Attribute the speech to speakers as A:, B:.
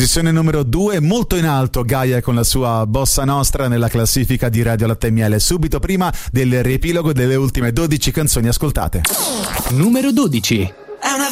A: Posizione numero 2, molto in alto Gaia con la sua bossa nostra nella classifica di Radio Latte e Miele, subito prima del riepilogo delle ultime 12 canzoni ascoltate.
B: Numero 12.
C: È una